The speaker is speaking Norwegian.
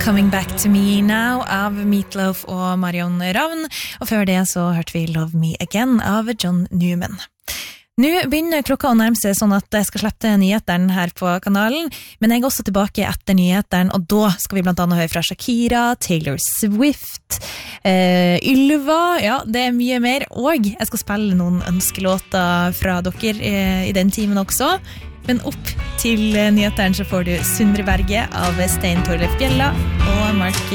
Coming Back to Me Now av Meatloaf og Marion Ravn, og før det så hørte vi Love Me Again av John Newman. Nå begynner klokka å nærme seg sånn at jeg skal slette nyhetene her på kanalen, men jeg er også tilbake etter nyhetene, og da skal vi blant annet høre fra Shakira, Taylor Swift, Ylva, ja, det er mye mer, og jeg skal spille noen ønskelåter fra dere i den timen også. Men opp til nyhetene så får du Sundre Berge av Stein Torleif Bjella og Mark